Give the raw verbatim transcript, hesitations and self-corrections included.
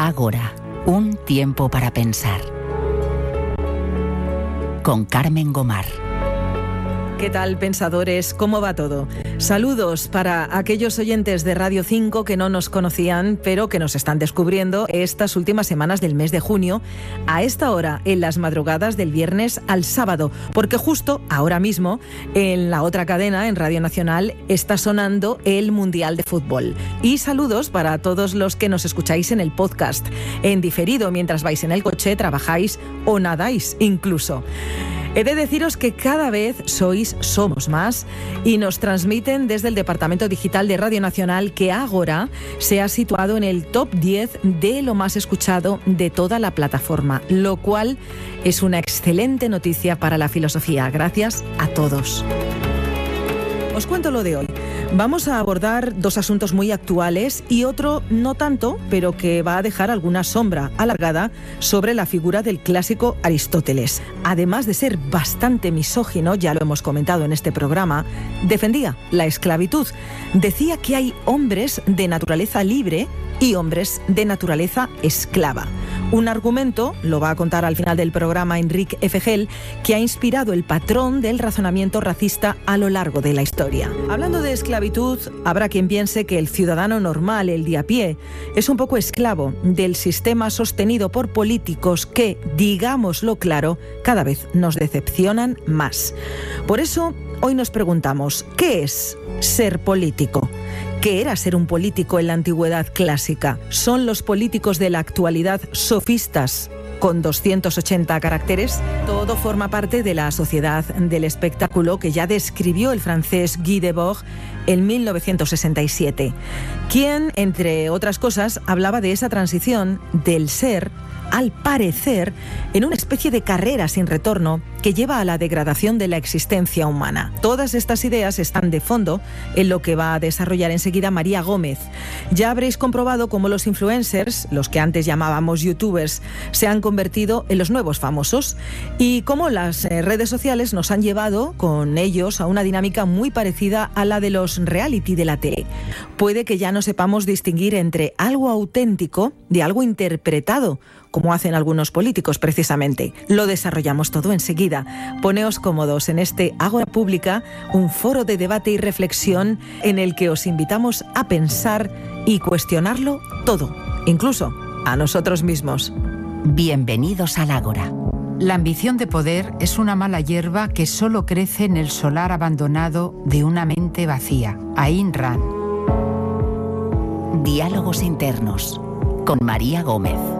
Ágora, un tiempo para pensar. Con Carmen Gomar. ¿Qué tal, pensadores? ¿Cómo va todo? Saludos para aquellos oyentes de Radio cinco que no nos conocían, pero que nos están descubriendo estas últimas semanas del mes de junio, a esta hora, en las madrugadas del viernes al sábado, porque justo ahora mismo, en la otra cadena, en Radio Nacional, está sonando el Mundial de Fútbol. Y saludos para todos los que nos escucháis en el podcast, en diferido, mientras vais en el coche, trabajáis o nadáis incluso. He de deciros que cada vez sois, somos más, y nos transmiten desde el Departamento Digital de Radio Nacional que Ágora se ha situado en el top diez de lo más escuchado de toda la plataforma, lo cual es una excelente noticia para la filosofía. Gracias a todos. Os cuento lo de hoy. Vamos a abordar dos asuntos muy actuales y otro no tanto, pero que va a dejar alguna sombra alargada sobre la figura del clásico Aristóteles. Además de ser bastante misógino, ya lo hemos comentado en este programa, defendía la esclavitud. Decía que hay hombres de naturaleza libre y hombres de naturaleza esclava. Un argumento, lo va a contar al final del programa Enric Efegel, que ha inspirado el patrón del razonamiento racista a lo largo de la historia. Hablando de esclavitud, habrá quien piense que el ciudadano normal, el de a pie, es un poco esclavo del sistema sostenido por políticos que, digámoslo claro, cada vez nos decepcionan más. Por eso, hoy nos preguntamos, ¿qué es ser político? ¿Qué era ser un político en la antigüedad clásica? ¿Son los políticos de la actualidad sofistas con doscientos ochenta caracteres? Todo forma parte de la sociedad del espectáculo que ya describió el francés Guy Debord en mil novecientos sesenta y siete, quien, entre otras cosas, hablaba de esa transición del ser al parecer en una especie de carrera sin retorno que lleva a la degradación de la existencia humana. Todas estas ideas están de fondo en lo que va a desarrollar enseguida María Gómez. Ya habréis comprobado cómo los influencers, los que antes llamábamos youtubers, se han convertido en los nuevos famosos y cómo las redes sociales nos han llevado con ellos a una dinámica muy parecida a la de los reality de la tele. Puede que ya no sepamos distinguir entre algo auténtico de algo interpretado, como hacen algunos políticos precisamente. Lo desarrollamos todo enseguida. Poneos cómodos en este Ágora Pública, un foro de debate y reflexión en el que os invitamos a pensar y cuestionarlo todo, incluso a nosotros mismos. Bienvenidos al Ágora. La ambición de poder es una mala hierba que solo crece en el solar abandonado de una mente vacía. Ayn Rand. Diálogos internos con María Gómez.